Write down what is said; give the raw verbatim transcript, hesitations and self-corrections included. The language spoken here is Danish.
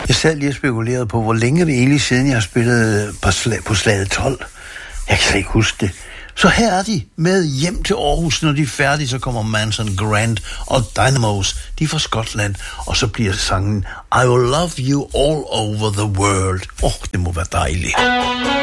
Jeg sad lige og spekulerede på, hvor længe det egentlig siden, jeg har spillet på, slag, på slaget tolv. Jeg kan slet ikke huske det. Så her er de med hjem til Aarhus. Når de er færdige, så kommer Manson Grant og Dynamos. De er fra Skotland. Og så bliver sangen I Will Love You All Over The World. Åh, oh, det må være dejligt.